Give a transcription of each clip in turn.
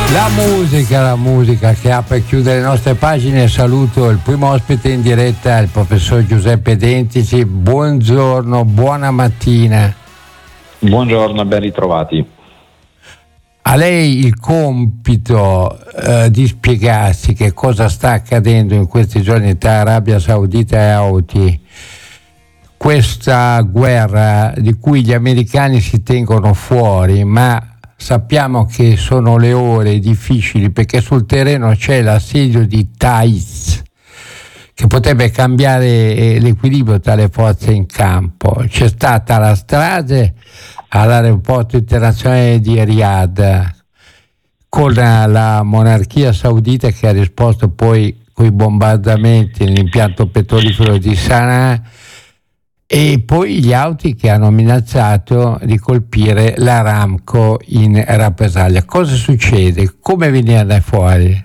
La musica che apre e chiude le nostre pagine. Saluto il primo ospite in diretta, il professor Giuseppe Dentici. Buongiorno, buona mattina. Buongiorno e ben ritrovati. A lei il compito di spiegarsi che cosa sta accadendo in questi giorni tra Arabia Saudita e Houthi. Questa guerra di cui gli americani si tengono fuori, ma sappiamo che sono le ore difficili perché sul terreno c'è l'assedio di Taiz che potrebbe cambiare l'equilibrio tra le forze in campo. C'è stata la strage all'aeroporto internazionale di Riyadh con la monarchia saudita che ha risposto poi con i bombardamenti nell'impianto petrolifero di Sana'a, e poi gli Houthi che hanno minacciato di colpire l'Aramco in rappresaglia. Cosa succede? Come viene fuori?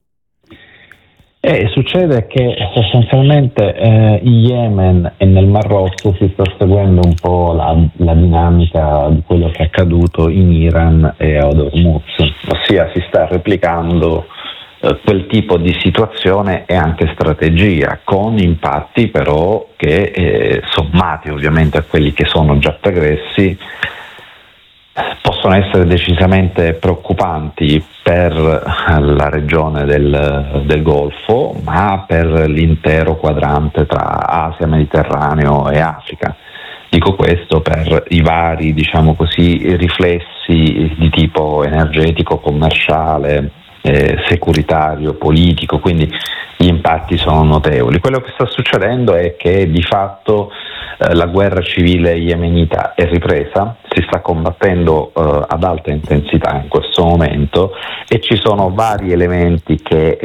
Succede che sostanzialmente in Yemen e nel Mar Rosso si sta seguendo un po' la dinamica di quello che è accaduto in Iran e a Hormuz, ossia si sta replicando quel tipo di situazione e anche strategia, con impatti però che sommati ovviamente a quelli che sono già pregressi possono essere decisamente preoccupanti per la regione del Golfo, ma per l'intero quadrante tra Asia, Mediterraneo e Africa. Dico questo per i vari, diciamo così, riflessi di tipo energetico, commerciale, securitario, politico, quindi gli impatti sono notevoli. Quello che sta succedendo è che di fatto la guerra civile yemenita è ripresa, si sta combattendo ad alta intensità in questo momento e ci sono vari elementi che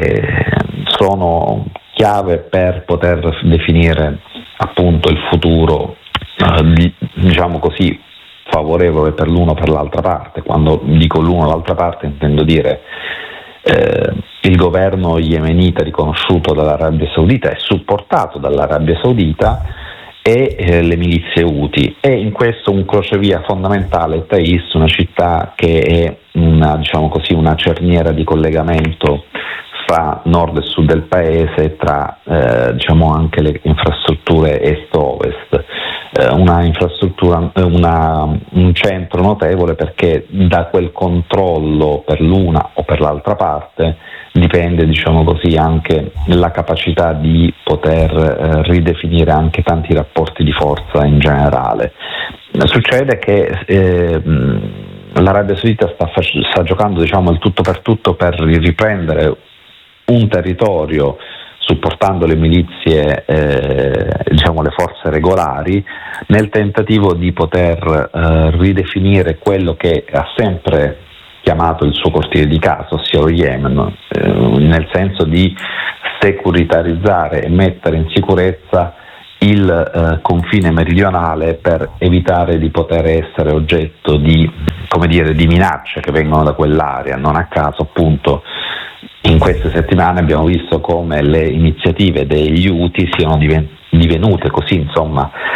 sono chiave per poter definire appunto il futuro, diciamo così, favorevole per l'uno o per l'altra parte. Quando dico l'uno o l'altra parte intendo dire il governo yemenita riconosciuto dall'Arabia Saudita e supportato dall'Arabia Saudita e le milizie Houthi, e in questo un crocevia fondamentale è Taiz, una città che è diciamo così, una cerniera di collegamento fra nord e sud del paese, tra diciamo anche le infrastrutture est-ovest, una infrastruttura, un centro notevole perché da quel controllo per l'una o per l'altra parte dipende, diciamo così, anche la capacità di poter ridefinire anche tanti rapporti di forza in generale. Succede che l'Arabia Saudita sta giocando, diciamo, il tutto per riprendere un territorio supportando le milizie, diciamo le forze regolari, nel tentativo di poter ridefinire quello che ha sempre chiamato il suo cortile di casa, ossia lo Yemen, nel senso di securitarizzare e mettere in sicurezza il confine meridionale per evitare di poter essere oggetto di, come dire, di minacce che vengono da quell'area. Non a caso appunto in queste settimane abbiamo visto come le iniziative degli Houthi siano divenute così, insomma,